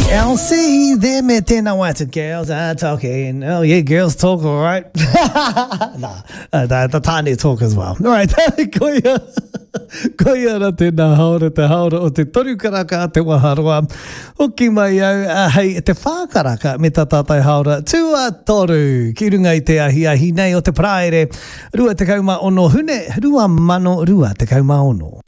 LC, them and then I want the girls are talking. Oh yeah, girls talk all right. Nah, the tiny talk as well. All right, koia ra tēnā haora te haora o te torukaraka a te waharoa. Hoki mai au, hei, te whākaraka me tā tātai haora. Tua toru, ki runga i te ahi nei o te praere. Rua te kauma ono hune, rua mano rua te kauma ono.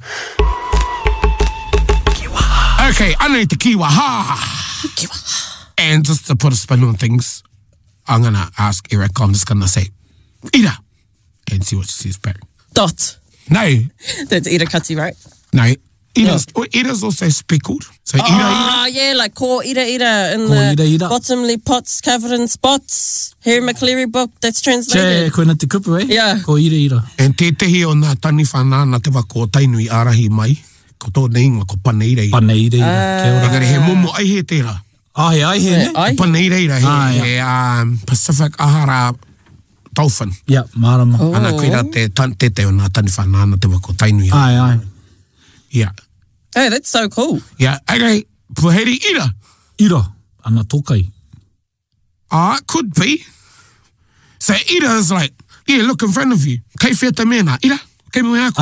Okay, I need the kiwaha. And just to put a spin on things, I'm going to ask Erica, I'm just going to say, Ira, and see what she says back. Dot. No. That's Ira Kati, right? No. Ira's also speckled. So Ira. Yeah, like ko Ira in Ko the ira. bottomly pots covered in spots. Harry McCleary book, that's translated. Koe na te kupu, eh? Yeah. Ko ira. And te tehi o nā tani whanāna te wako o tainui arahi mai, ko tō neinga ko paneira ira. Paneira ira. Kia ora. Engari he momo ai he tērā. Ai, ne? Ai. Paneira ira he Pacific Ahara dolphin. Yeah, marama. Ana koera te o nā tani whanāna te wako tainui. Ai. Yeah. Oh, that's so cool. Yeah, okay. Puheri ira. Ira. Ana tokai. It could be. So ira is like, yeah, look in front of you. Kei whea te mena. Ira. Kei mua ako.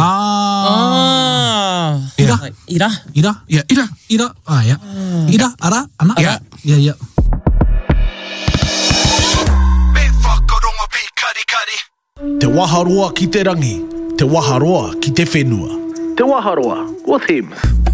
Ira. Like, Ira. Ira. Yeah, ira. Ira. Yeah. Ira. Ara. Ana. Yeah. Yeah. Te waharoa ki te rangi. Te waharoa ki te whenua. Te waharoa with him.